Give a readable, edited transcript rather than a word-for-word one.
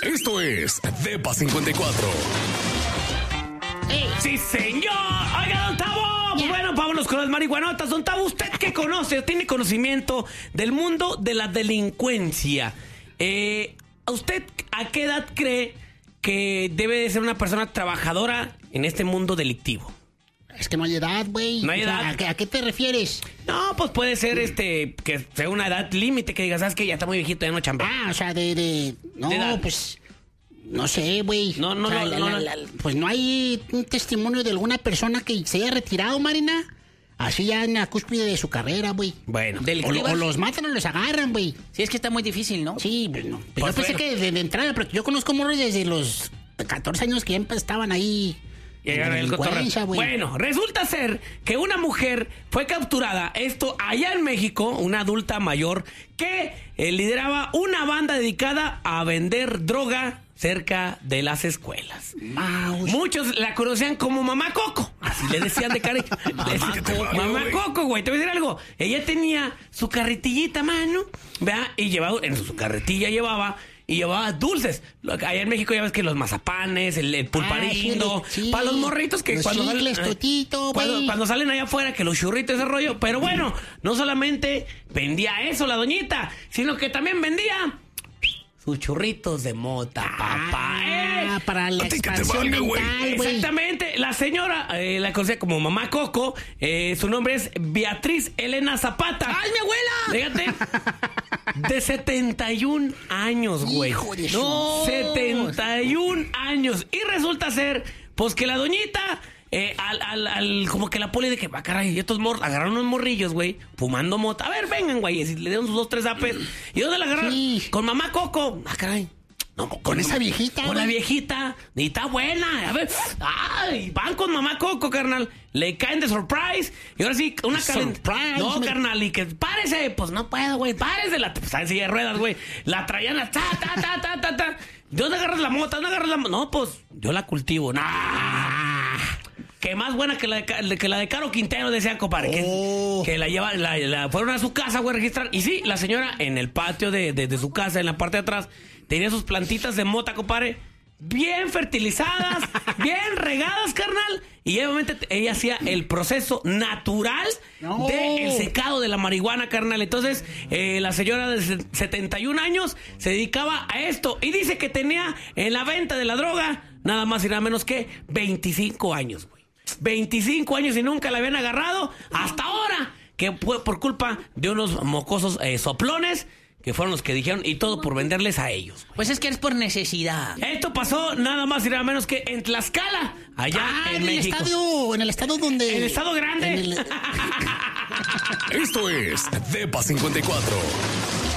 Esto es Depa 54. ¡Sí, señor! ¡Oiga, don Tavo! Pues bueno, vámonos con las marihuanotas. Don Tavo, ¿usted qué conoce? ¿Tiene conocimiento del mundo de la delincuencia? ¿Usted a qué edad cree que debe de ser una persona trabajadora en este mundo delictivo? Es que no hay edad, güey. No hay edad. ¿A qué te refieres? No, pues puede ser que sea una edad límite, que digas, ¿sabes qué? Ya está muy viejito, ya no chambea. Ah, o sea, no, ¿De edad? pues... No sé, güey. No, O sea, pues no hay un testimonio de alguna persona que se haya retirado, Marina. Así ya en la cúspide de su carrera, güey. Bueno, O los matan o los agarran, güey. Sí, es que está muy difícil, ¿no? Sí, pues no. Pero Pues yo pensé bueno. que de entrada, pero yo conozco morros desde los 14 años que ya estaban ahí. Llegaron el Delincuencia, cotorreo. güey. Bueno, resulta ser que una mujer fue capturada, esto allá en México, una adulta mayor, que lideraba una banda dedicada a vender droga cerca de las escuelas. Mouse. Muchos la conocían como Mamá Coco, así le decían de cariño. Mamá Coco, güey, te voy a decir algo. Ella tenía su carretillita, mano, ¿verdad? Y llevaba, en su carretilla llevaba dulces. Allá en México ya ves que los mazapanes, el pulparindo, sí. para los morritos que Los cuando chicles, salen, totito, güey. cuando salen allá afuera, que los churritos, ese rollo. Pero bueno, no solamente vendía eso la doñita, sino que también vendía sus churritos de mota, papá. Para la A ti que te expansión valga, güey. mental, güey. Exactamente, la señora la conocía como Mamá Coco, su nombre es Beatriz Elena Zapata. ¡Ay, mi abuela! Fíjate, de 71 años, güey. Hijo de No, 71 años. Y resulta ser, pues que la doñita, como que la poli de que, caray, estos agarraron unos morrillos, güey, fumando mota. A ver, vengan, güey, y le dieron sus 2, 3 apes. ¿Y dónde la agarraron? Sí. Con Mamá Coco. Caray. No, Con esa viejita, Con güey. la viejita. Y está buena. A ver. Ay, van con Mamá Coco, carnal. Le caen de surprise. Y ahora sí, una Surprise, No, me- carnal. Y que párese. Pues no puedo, güey. Párese. Pues está en silla de ruedas, güey. La traían a ta. ¿De dónde agarras la mota? ¿Dónde agarras la mota? No, pues yo la cultivo. Nah. Que más buena que la de Caro Quintero, decían, compadre. Que la lleva, fueron a su casa, güey, a registrar. Y sí, la señora en el patio de su casa, en la parte de atrás, tenía sus plantitas de mota, compadre, bien fertilizadas, bien regadas, carnal. Y obviamente ella hacía el proceso natural No. del secado de la marihuana, carnal. Entonces, la señora de 71 años se dedicaba a esto. Y dice que tenía en la venta de la droga nada más y nada menos que 25 años, güey. 25 años y nunca la habían agarrado hasta ahora, que fue por culpa de unos mocosos soplones que fueron los que dijeron, y todo por venderles a ellos. Pues es que es por necesidad. Esto pasó nada más y nada menos que en Tlaxcala, allá en México. En el estado donde... En el estado grande. en el- Esto es Depa 54.